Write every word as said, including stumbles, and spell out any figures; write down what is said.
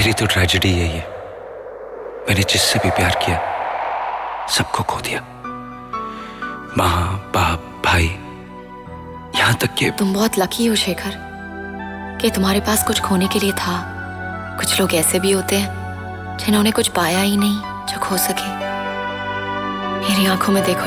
मेरी तो ट्रेजेडी यही है, मैंने जिससे भी प्यार किया सबको खो दिया। माँ, बाप, भाई, यहाँ तक कि तुम बहुत लकी हो शेखर कि तुम्हारे पास कुछ खोने के लिए था। कुछ लोग ऐसे भी होते हैं जिन्होंने कुछ पाया ही नहीं जो खो सके। मेरी आंखों में देखो